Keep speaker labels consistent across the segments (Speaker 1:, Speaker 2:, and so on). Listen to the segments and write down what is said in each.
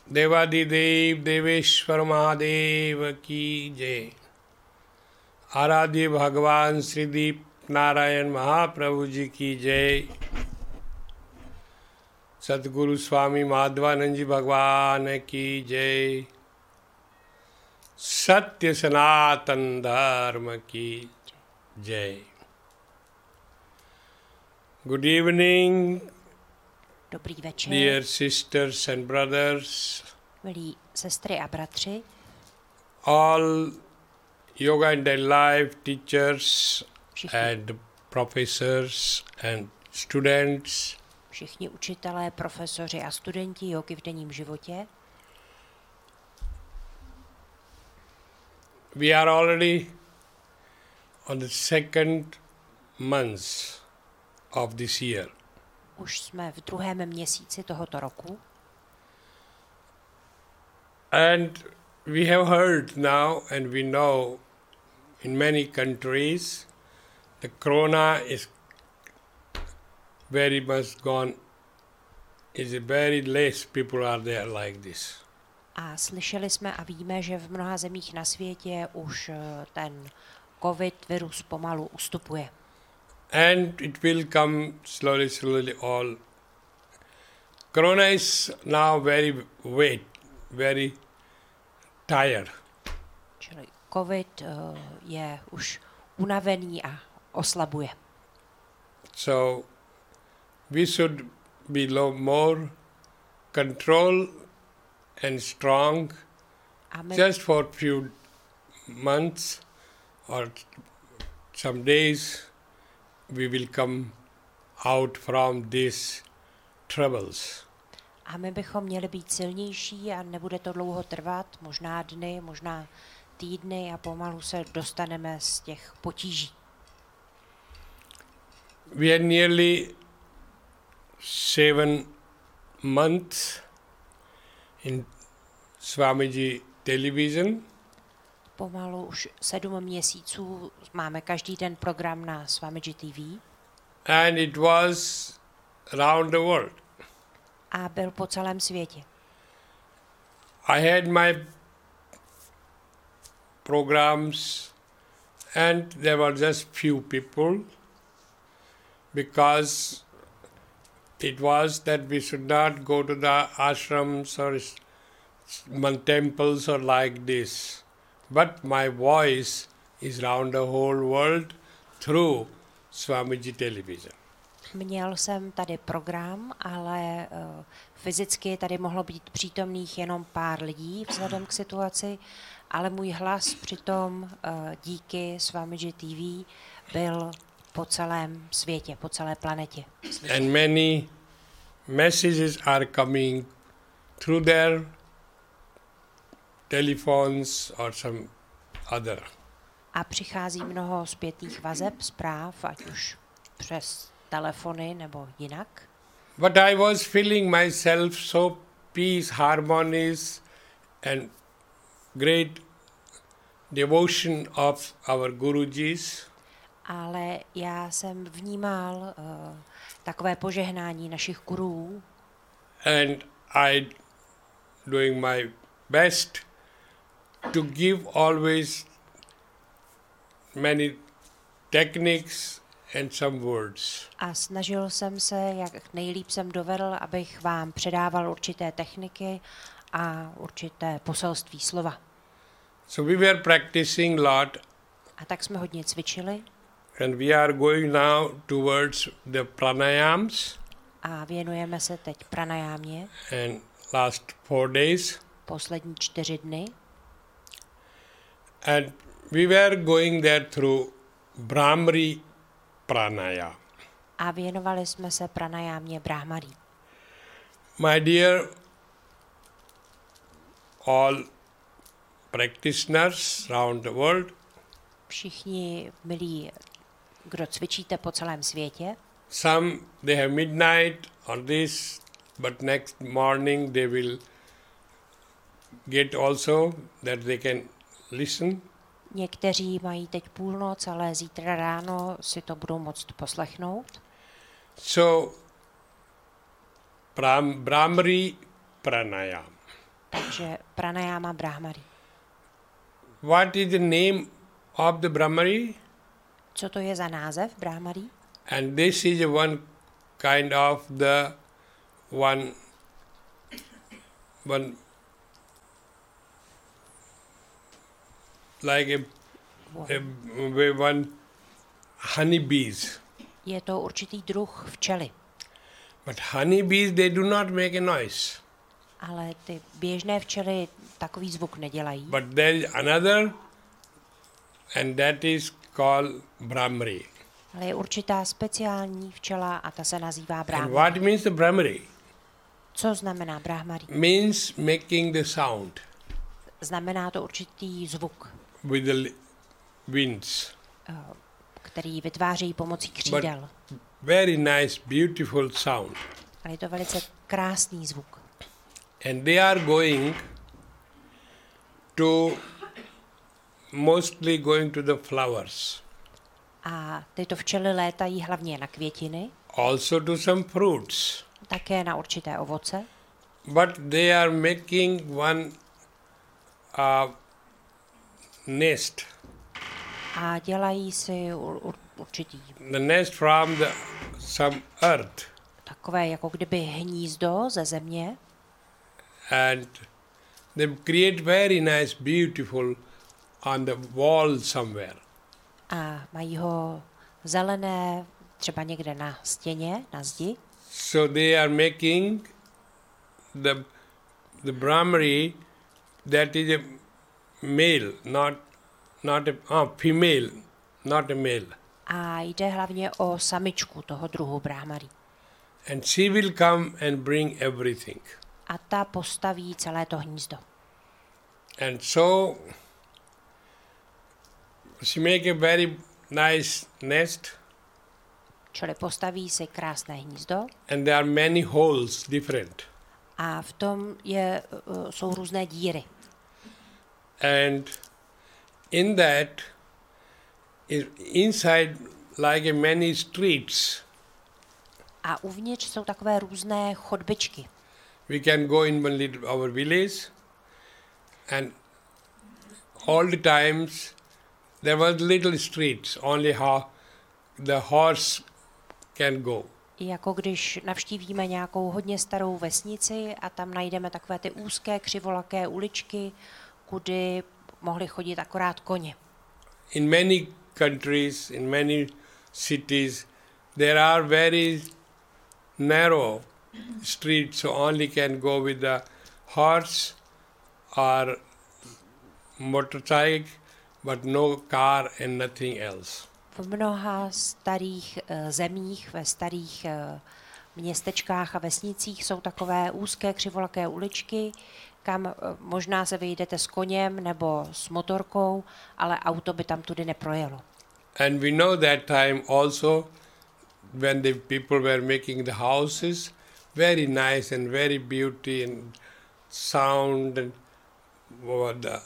Speaker 1: देवादिदेव देवेश्वर महादेव की जय। आराध्य भगवान श्रीदीप नारायण महाप्रभु जी की जय। सतगुरु स्वामी माधवानंद जी भगवान की जय। सत्य सनातन धर्म की जय। Good evening,
Speaker 2: Dobrý večer,
Speaker 1: dear sisters and brothers,
Speaker 2: milí sestry a bratři,
Speaker 1: all yoga and life teachers and professors and students.
Speaker 2: Všichni učitelé, profesoři a studenti jógy v denním životě.
Speaker 1: We are already on the second month of this year.
Speaker 2: Už jsme v druhém měsíci tohoto roku.
Speaker 1: And we have heard now and we know in many countries the corona is very much gone. Is very less people are there like this.
Speaker 2: A slyšeli jsme a víme, že v mnoha zemích na světě už ten COVID virus pomalu ustupuje.
Speaker 1: And it will come slowly all. Corona is now very tired.
Speaker 2: Čili COVID je už unavený a oslabuje.
Speaker 1: So we should be more control and strong just for few months or some days. We will come out from these troubles.
Speaker 2: A my bychom měli být silnější a nebude to dlouho trvat, možná dny, možná týdny a pomalu se dostaneme z těch potíží.
Speaker 1: We are nearly 7 months in Swamiji television.
Speaker 2: Pomalu už 7 měsíců máme každý den program na Swamiji TV.
Speaker 1: And it was around the world.
Speaker 2: A byl po celém světě.
Speaker 1: I had my programs and there were just few people because it was that we should not go to the ashrams or temples or like this. But my voice is around the whole world through Swamiji television.
Speaker 2: Měl jsem tady program, ale fyzicky tady mohlo být přítomných jenom pár lidí vzhledem k situaci, ale můj hlas přitom díky Swamiji TV byl po celém světě, po celé planetě.
Speaker 1: And many messages are coming through their telephones or some other.
Speaker 2: A přichází mnoho zpětných vazeb, zpráv, ať už přes telefony nebo jinak.
Speaker 1: But I was feeling myself so peace, harmonies and great devotion of our Gurujis.
Speaker 2: Ale já jsem vnímal takové požehnání našich gurů.
Speaker 1: And I doing my best to give always many techniques and some words.
Speaker 2: A snažil jsem se, jak nejlíp jsem dovedl, abych vám předával určité techniky a určité poselství slova.
Speaker 1: So we were practicing lot.
Speaker 2: A tak jsme hodně cvičili.
Speaker 1: And we are going now towards the pranayams.
Speaker 2: A věnujeme se teď pranajámě.
Speaker 1: And last 4 days.
Speaker 2: Poslední 4 dny.
Speaker 1: And we were going there through Brahmari pranaya.
Speaker 2: A věnovali jsme se pranajámě Brahmari.
Speaker 1: My dear all practitioners around the world.
Speaker 2: Všichni milí, kdo cvičíte po celém světě.
Speaker 1: Some they have midnight on this, but next morning they will get also that they can listen.
Speaker 2: Někteří mají teď půlnoc, ale zítra ráno si to budou moct poslechnout.
Speaker 1: So Brahmari pranayam.
Speaker 2: Takže pranayama Brahmari.
Speaker 1: What is the name of the Brahmari?
Speaker 2: Co to je za název Brahmari?
Speaker 1: And this is one kind of the one like one honeybees.
Speaker 2: Je to určitý druh včely.
Speaker 1: But honeybees, they do not make a noise.
Speaker 2: Ale ty běžné včely takový zvuk nedělají.
Speaker 1: But there is another, and that is called Brahmari.
Speaker 2: Ale je určitá speciální včela a ta se nazývá
Speaker 1: And
Speaker 2: Brahmari.
Speaker 1: what means the Brahmari?
Speaker 2: Co znamená Brahmari?
Speaker 1: Means making the sound
Speaker 2: Znamená to určitý zvuk,
Speaker 1: with the winds.
Speaker 2: který vytváří pomocí křídel.
Speaker 1: Very nice, beautiful sound.
Speaker 2: Ale je to velice krásný zvuk.
Speaker 1: And they are mostly going to the flowers.
Speaker 2: A tyto včely létají hlavně na květiny,
Speaker 1: Also to some fruits.
Speaker 2: také na určité ovoce,
Speaker 1: But they are making one nest.
Speaker 2: a dělají si určitý
Speaker 1: The nest from some earth.
Speaker 2: takové jako kdyby hnízdo ze země
Speaker 1: And they create very nice, beautiful on the wall somewhere.
Speaker 2: a mají ho zelené třeba někde na stěně, na zdi.
Speaker 1: So they are making the Brahmari, that is a male, not a female, not a male.
Speaker 2: A jde hlavně o samičku toho druhu Brahmari.
Speaker 1: And she will come and bring everything.
Speaker 2: A ta postaví celé to hnízdo.
Speaker 1: And so she make a very nice nest,
Speaker 2: Čili postaví si krásné hnízdo
Speaker 1: and there are many holes different.
Speaker 2: a v tom jsou různé díry.
Speaker 1: And in that is inside like a many streets.
Speaker 2: A uvnitř jsou takové různé chodbičky.
Speaker 1: We can go in our village, and all the times there was little streets, only how the horse can go.
Speaker 2: Jako když navštívíme nějakou hodně starou vesnici a tam najdeme takové ty úzké křivolaké uličky, kudy mohli chodit akorát koně.
Speaker 1: In many countries, in many cities, there are very narrow streets, so only can go with the horse or motorcycle, but no car and nothing else.
Speaker 2: V mnoha starých zemích, ve starých městečkách a vesnicích jsou takové úzké křivolaké uličky, kam možná se vyjdete s koněm nebo s motorkou, ale auto by tam tudy neprojelo.
Speaker 1: And we know that time also when the people were making the houses, very nice and very beauty and sound and the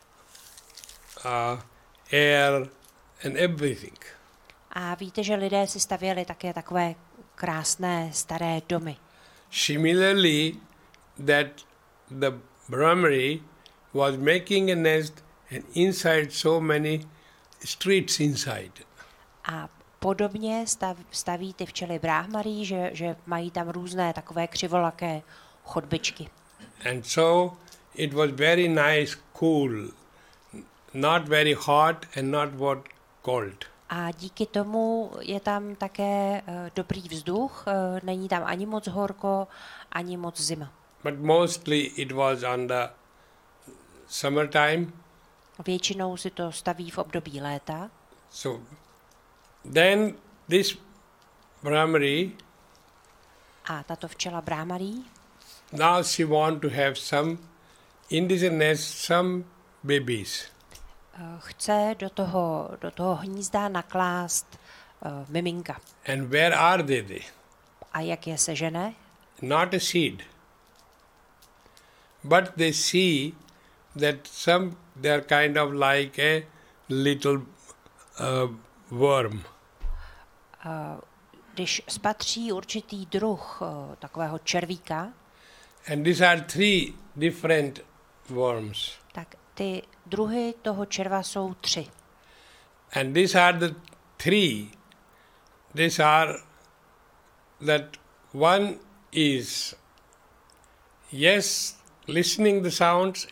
Speaker 1: air and everything.
Speaker 2: A víte, že lidé si stavěli také takové krásné staré domy.
Speaker 1: Similarly, that the Brahmari was making a nest and inside so many streets inside.
Speaker 2: A podobně staví ty včely Brahmari, že mají tam různé takové křivolaké chodbičky.
Speaker 1: And so it was very nice, cool, not very hot and not what cold.
Speaker 2: A díky tomu je tam také dobrý vzduch, není tam ani moc horko, ani moc zima.
Speaker 1: But mostly it was on the summertime.
Speaker 2: Většinou si to staví v období léta.
Speaker 1: So then this Brahmari,
Speaker 2: A tato včela Brahmari,
Speaker 1: now she want to have some, in this nest, some babies.
Speaker 2: chce do toho hnízda naklást miminka.
Speaker 1: And where are they?
Speaker 2: A jak je sežene?
Speaker 1: Not a seed. But they see that they're kind of like a little worm.
Speaker 2: Když spatří určitý druh takového červíka,
Speaker 1: And these are 3 different worms.
Speaker 2: Tak ty druhy toho červa jsou 3.
Speaker 1: And these are the 3. These are that one is yes, listening the sounds